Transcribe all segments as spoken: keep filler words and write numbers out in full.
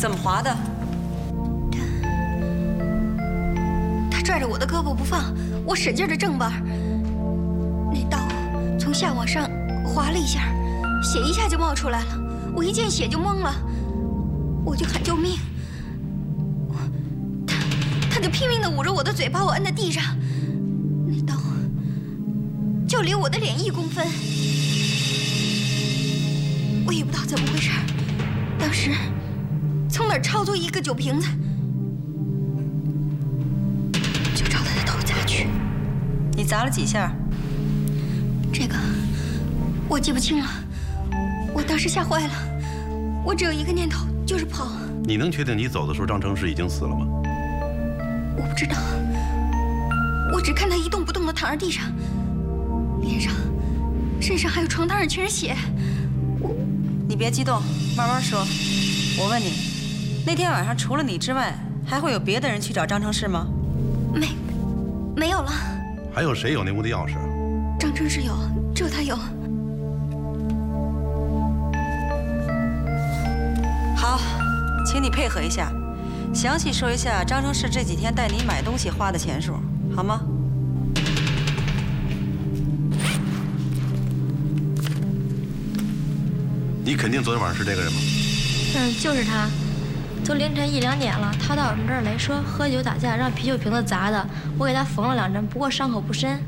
怎么划的？ 他拽着我的胳膊不放，我使劲的正扳，那刀从下往上划了一下，血一下就冒出来了。我一见血就懵了，我就喊救命。他他就拼命的捂着我的嘴，把我摁在地上。那刀就离我的脸一公分。我也不知道怎么回事，当时从哪儿抄出一个酒瓶子，就朝他的头砸去。 你砸了几下？ 这个我记不清了，我当时吓坏了，我只有一个念头，就是跑。 你能确定你走的时候张成世已经死了吗？ 我不知道，我只看他一动不动地躺在地上，脸上、身上还有床单上全是血。 你别激动，慢慢说。我问你，那天晚上除了你之外，还会有别的人去找张成世吗？ 没，没有了。 还有谁有那屋的钥匙？ 张成世有，只有他有。 好，请你配合一下，详细说一下张成世这几天带你买东西花的钱数，好吗？ 你肯定昨天晚上是这个人吗？ 嗯，就是他。都凌晨一两点了，他到我们这儿来说喝酒打架，让啤酒瓶子砸的。我给他缝了两针，不过伤口不深。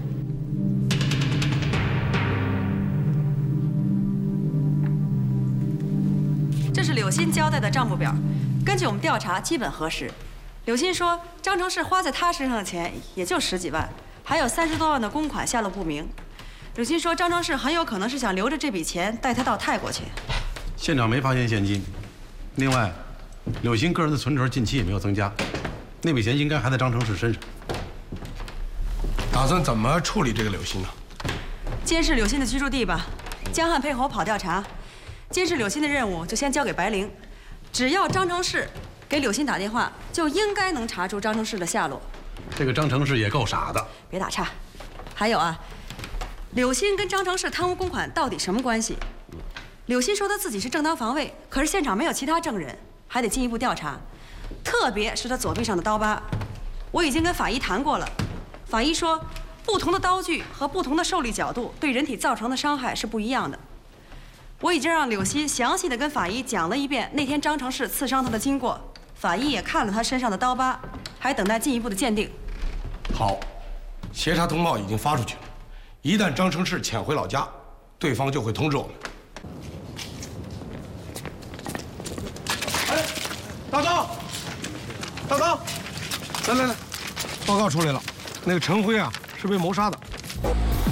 这是柳鑫交代的账目表，根据我们调查，基本核实。柳鑫说，张成世花在他身上的钱也就十几万，还有三十多万的公款下落不明。柳鑫说，张成世很有可能是想留着这笔钱带他到泰国去。 现场没发现现金，另外，柳鑫个人的存折近期也没有增加，那笔钱应该还在张成世身上。 打算怎么处理这个柳鑫呢？ 监视柳鑫的居住地吧，江汉配合我跑调查。监视柳鑫的任务就先交给白灵，只要张成世给柳鑫打电话，就应该能查出张成世的下落。 这个张成世也够傻的。 别打岔。还有啊，柳鑫跟张成世贪污公款到底什么关系？柳鑫说他自己是正当防卫，可是现场没有其他证人，还得进一步调查。特别是他左臂上的刀疤，我已经跟法医谈过了。法医说，不同的刀具和不同的受力角度对人体造成的伤害是不一样的。我已经让柳鑫详细的跟法医讲了一遍那天张成世刺伤他的经过，法医也看了他身上的刀疤，还等待进一步的鉴定。 好，协查通报已经发出去了，一旦张成世潜回老家，对方就会通知我们。哎，大刚，大刚，来来来，报告出来了，那个陈辉啊是被谋杀的。